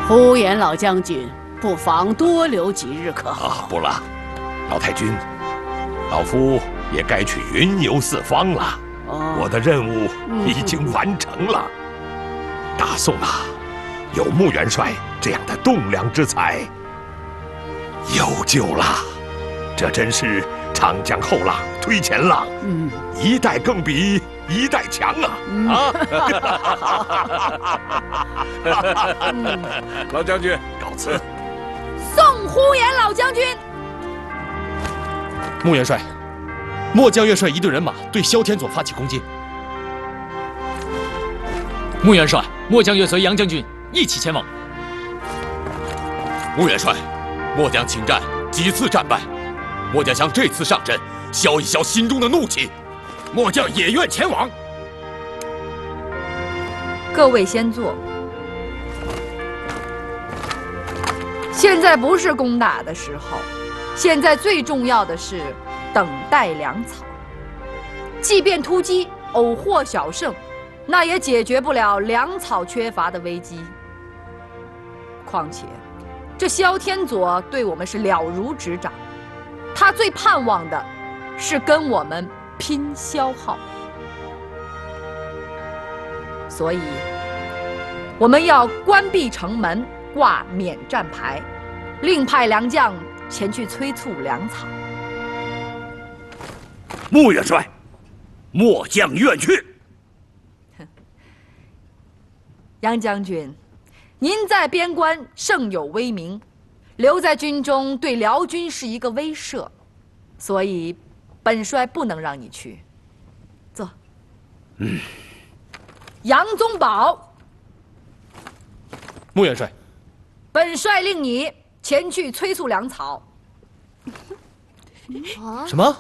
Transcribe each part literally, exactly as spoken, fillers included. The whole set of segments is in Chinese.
呼延老将军，不妨多留几日可好？ 啊，不了，老太君，老夫也该去云游四方了。哦、我的任务已经完成了。嗯、大宋啊，有穆元帅这样的栋梁之才，有救了。这真是长江后浪推前浪，嗯，一代更比一代强啊！嗯、啊！老将军，告辞。 送呼延老将军。 穆元帅，末将愿率一队人马对萧天佐发起攻击。 穆元帅，末将愿随杨将军一起前往。 穆元帅，末将请战几次战败，末将想这次上阵消一消心中的怒气，末将也愿前往。 各位先坐。现在不是攻打的时候，现在最重要的是等待粮草。即便突击偶获小胜，那也解决不了粮草缺乏的危机。况且，这萧天佐对我们是了如指掌，他最盼望的是跟我们拼消耗。所以，我们要关闭城门，挂免战牌，另派良将前去催促粮草。 穆元帅，末将愿去。 杨将军，您在边关盛有威名，留在军中对辽军是一个威慑，所以本帅不能让你去。坐。嗯。杨宗保， 穆元帅， 本帅令你前去催促粮草。 什么？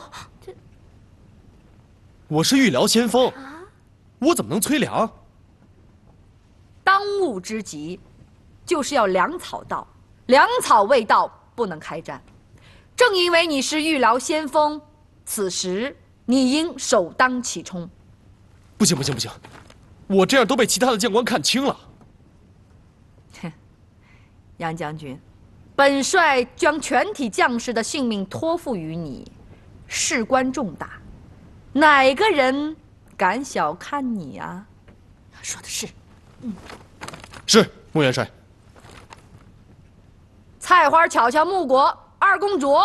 我是御辽先锋，我怎么能催粮？ 当务之急，就是要粮草到，粮草未到，不能开战。正因为你是御辽先锋，此时你应首当其冲。 不行不行不行，我这样都被其他的将官看清了。 哼，杨将军，本帅将全体将士的性命托付于你，事关重大，哪个人敢小看你啊？ 说的是。 嗯， 是穆元帅。 菜花巧巧穆国二公主，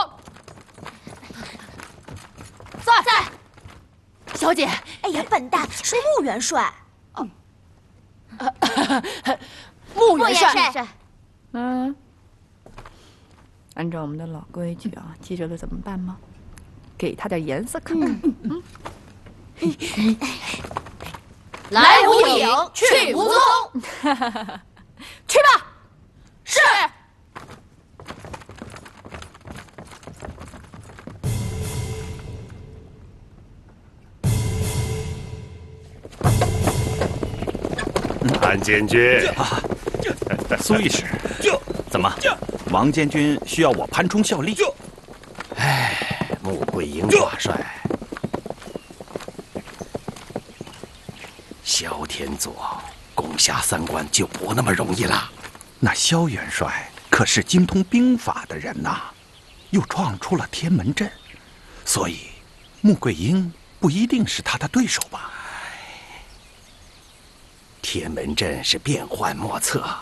在在。小姐，哎呀，笨蛋，是穆元帅。哦， 穆元帅。嗯，按照我们的老规矩啊，记着了怎么办吗？给他点颜色看看。嗯嗯。 来无影，去无踪。 去吧。 是。 安监军， 啊，苏御史，怎么，王监军需要我潘冲效力？ 哎，穆桂英挂帅。萧天佐攻下三关就不那么容易了。 那萧元帅可是精通兵法的人呐，又创出了天门阵，所以穆桂英不一定是他的对手吧？ 天门阵是变幻莫测，